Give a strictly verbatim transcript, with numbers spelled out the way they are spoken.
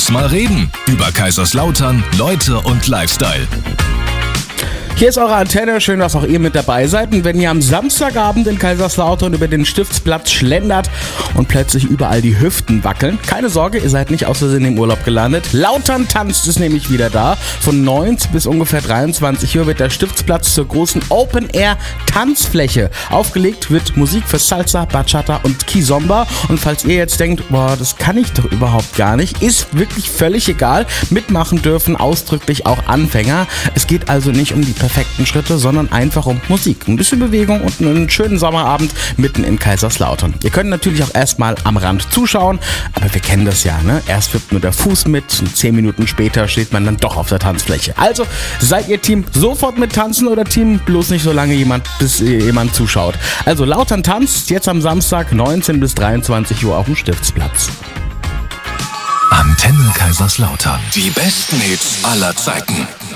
Lass mal reden. Über Kaiserslautern, Leute und Lifestyle. Hier ist eure Antenne, schön, dass auch ihr mit dabei seid. Und wenn ihr am Samstagabend in Kaiserslautern über den Stiftsplatz schlendert und plötzlich überall die Hüften wackeln, keine Sorge, ihr seid nicht aus Versehen im Urlaub gelandet. Lautern tanzt ist nämlich wieder da. Von neunzehn bis ungefähr dreiundzwanzig Uhr wird der Stiftsplatz zur großen Open-Air-Tanzfläche. Aufgelegt wird Musik für Salsa, Bachata und Kizomba. Und falls ihr jetzt denkt, boah, das kann ich doch überhaupt gar nicht, ist wirklich völlig egal. Mitmachen dürfen ausdrücklich auch Anfänger. Es geht also nicht um die perfekten Schritte, sondern einfach um Musik, ein bisschen Bewegung und einen schönen Sommerabend mitten in Kaiserslautern. Ihr könnt natürlich auch erstmal am Rand zuschauen, aber wir kennen das ja, ne? Erst wippt nur der Fuß mit und zehn Minuten später steht man dann doch auf der Tanzfläche. Also seid ihr Team sofort mit tanzen oder Team bloß nicht so lange jemand, bis jemand zuschaut. Also Lautern tanzt jetzt am Samstag neunzehn bis dreiundzwanzig Uhr auf dem Stiftsplatz. Antenne Kaiserslautern. Die besten Hits aller Zeiten.